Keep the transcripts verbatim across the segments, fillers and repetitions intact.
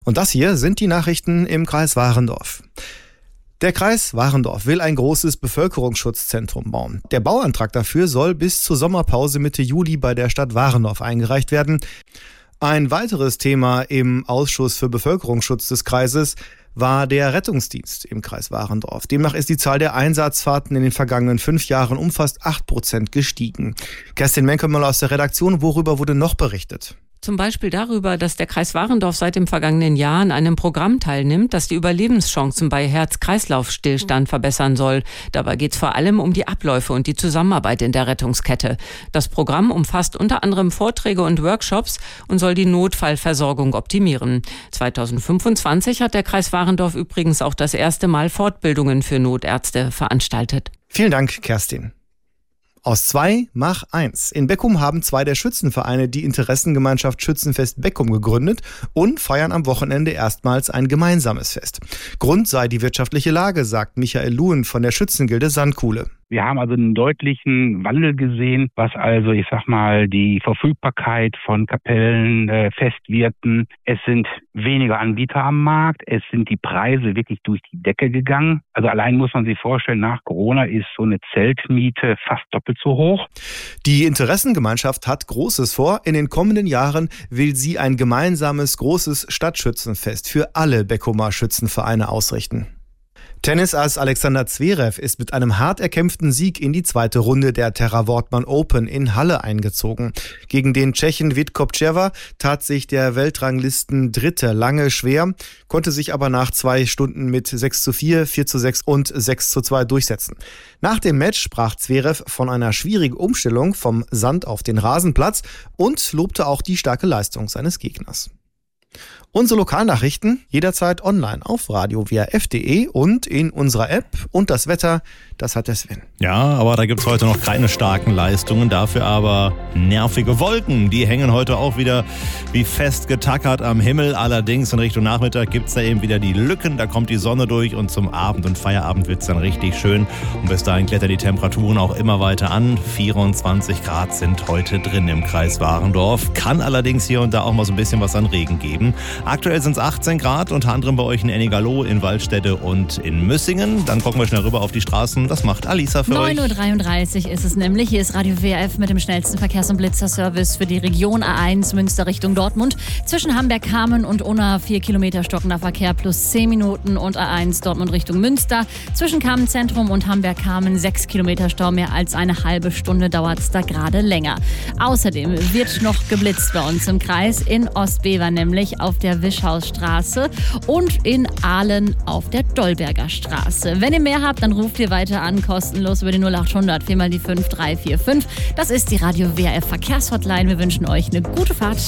Und das hier sind die Nachrichten im Kreis Warendorf. Der Kreis Warendorf will ein großes Bevölkerungsschutzzentrum bauen. Der Bauantrag dafür soll bis zur Sommerpause Mitte Juli bei der Stadt Warendorf eingereicht werden. Ein weiteres Thema im Ausschuss für Bevölkerungsschutz des Kreises war der Rettungsdienst im Kreis Warendorf. Demnach ist die Zahl der Einsatzfahrten in den vergangenen fünf Jahren um fast acht Prozent gestiegen. Kerstin Menke-Müller aus der Redaktion, worüber wurde noch berichtet? Zum Beispiel darüber, dass der Kreis Warendorf seit dem vergangenen Jahr an einem Programm teilnimmt, das die Überlebenschancen bei Herz-Kreislauf-Stillstand verbessern soll. Dabei geht es vor allem um die Abläufe und die Zusammenarbeit in der Rettungskette. Das Programm umfasst unter anderem Vorträge und Workshops und soll die Notfallversorgung optimieren. zweitausendfünfundzwanzig hat der Kreis Warendorf übrigens auch das erste Mal Fortbildungen für Notärzte veranstaltet. Vielen Dank, Kerstin. Aus zwei mach eins. In Beckum haben zwei der Schützenvereine die Interessengemeinschaft Schützenfest Beckum gegründet und feiern am Wochenende erstmals ein gemeinsames Fest. Grund sei die wirtschaftliche Lage, sagt Michael Luhen von der Schützengilde Sandkuhle. Wir haben also einen deutlichen Wandel gesehen, was also, ich sag mal, die Verfügbarkeit von Kapellen, äh, Festwirten. Es sind weniger Anbieter am Markt. Es sind die Preise wirklich durch die Decke gegangen. Also allein muss man sich vorstellen, nach Corona ist so eine Zeltmiete fast doppelt so hoch. Die Interessengemeinschaft hat Großes vor. In den kommenden Jahren will sie ein gemeinsames großes Stadtschützenfest für alle Beckumer Schützenvereine ausrichten. Tennisass Alexander Zverev ist mit einem hart erkämpften Sieg in die zweite Runde der Terra Wortmann Open in Halle eingezogen. Gegen den Tschechen Vít Kopčeva tat sich der Weltranglisten Dritte lange schwer, konnte sich aber nach zwei Stunden mit sechs zu vier, vier zu sechs und sechs zu zwei durchsetzen. Nach dem Match sprach Zverev von einer schwierigen Umstellung vom Sand auf den Rasenplatz und lobte auch die starke Leistung seines Gegners. Unsere Lokalnachrichten jederzeit online auf radio w r f punkt d e und in unserer App. Und das Wetter, das hat der Sven. Ja, aber da gibt es heute noch keine starken Leistungen, dafür aber nervige Wolken. Die hängen heute auch wieder wie fest getackert am Himmel. Allerdings in Richtung Nachmittag gibt es da eben wieder die Lücken, da kommt die Sonne durch und zum Abend und Feierabend wird es dann richtig schön. Und bis dahin klettern die Temperaturen auch immer weiter an. vierundzwanzig Grad sind heute drin im Kreis Warendorf. Kann allerdings hier und da auch mal so ein bisschen was an Regen geben. Aktuell sind es achtzehn Grad, unter anderem bei euch in Ennigerloh, in Waldstätte und in Müssingen. Dann gucken wir schnell rüber auf die Straßen. Das macht Alisa für euch. neun Uhr dreiunddreißig ist es nämlich. Hier ist Radio W R F mit dem schnellsten Verkehrs- und Blitzerservice für die Region A eins Münster Richtung Dortmund. Zwischen Hamberg-Kamen und Unna vier Kilometer stockender Verkehr plus zehn Minuten und A eins Dortmund Richtung Münster. Zwischen Kamen-Zentrum und Hamberg-Kamen sechs Kilometer Stau. Mehr als eine halbe Stunde dauert es da gerade länger. Außerdem wird noch geblitzt bei uns im Kreis. In Ostbever nämlich auf der Wischhausstraße und in Ahlen auf der Dollberger Straße. Wenn ihr mehr habt, dann ruft ihr weiter an, kostenlos über die null acht hundert vier mal die fünf drei vier fünf. Das ist die Radio W R F Verkehrshotline. Wir wünschen euch eine gute Fahrt.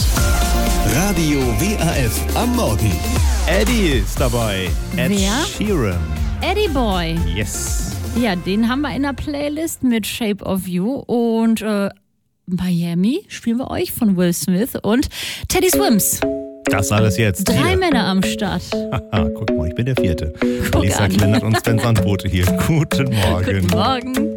Radio W R F am Morgen. Eddie ist dabei. Ed Wer? Sheeran. Eddie Boy. Yes. Ja, den haben wir in der Playlist mit Shape of You und äh, Miami spielen wir euch von Will Smith und Teddy Swims. Das alles jetzt. Drei hier. Männer am Start. Haha, guck mal, ich bin der Vierte. Guck Lisa an. Kleinert uns den Sandbote hier. Guten Morgen. Guten Morgen.